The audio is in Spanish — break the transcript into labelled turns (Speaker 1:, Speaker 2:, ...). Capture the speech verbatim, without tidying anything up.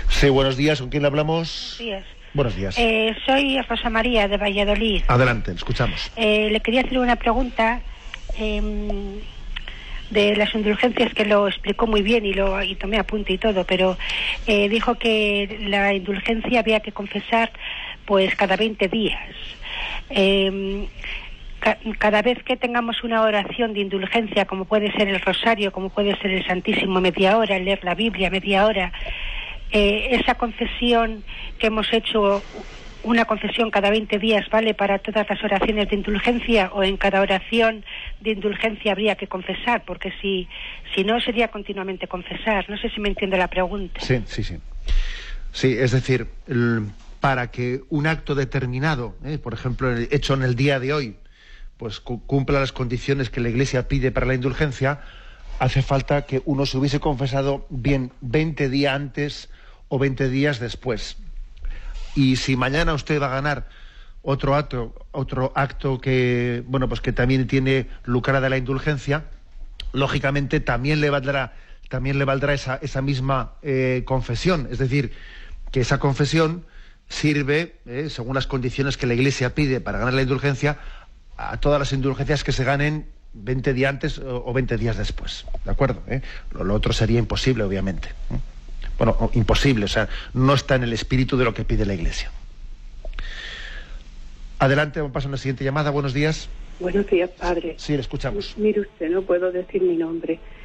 Speaker 1: Sí, buenos días. ¿Con quién le hablamos?
Speaker 2: Buenos días.
Speaker 1: Buenos días.
Speaker 2: Eh, soy Rosa María de Valladolid.
Speaker 1: Adelante, escuchamos.
Speaker 2: Eh, le quería hacer una pregunta eh, de las indulgencias, que lo explicó muy bien y lo y tomé apunte y todo, pero eh, dijo que la indulgencia había que confesar pues cada veinte días. Eh, ca cada vez que tengamos una oración de indulgencia, como puede ser el rosario, como puede ser el Santísimo media hora, leer la Biblia media hora, eh, esa confesión que hemos hecho, una confesión cada veinte días, ¿vale para todas las oraciones de indulgencia, o en cada oración de indulgencia habría que confesar? Porque si, si no, sería continuamente confesar. No sé si me entiende la pregunta.
Speaker 1: Sí, sí, sí. Sí, es decir, el, para que un acto determinado, eh, por ejemplo, hecho en el día de hoy, pues cu cumpla las condiciones que la Iglesia pide para la indulgencia, hace falta que uno se hubiese confesado bien veinte días antes o veinte días después. Y si mañana usted va a ganar otro acto, otro acto que, bueno, pues que también tiene lucrada la indulgencia, lógicamente también le valdrá, también le valdrá esa, esa misma eh, confesión. Es decir, que esa confesión sirve, eh, según las condiciones que la Iglesia pide para ganar la indulgencia, a todas las indulgencias que se ganen veinte días antes o veinte días después. ¿De acuerdo? ¿Eh? Lo, lo otro sería imposible, obviamente. ¿Eh? Bueno, imposible, o sea, no está en el espíritu de lo que pide la Iglesia. Adelante, vamos a pasar a una siguiente llamada. Buenos días.
Speaker 3: Buenos días, padre.
Speaker 1: Sí, le escuchamos.
Speaker 3: Mire usted, no puedo decir mi nombre.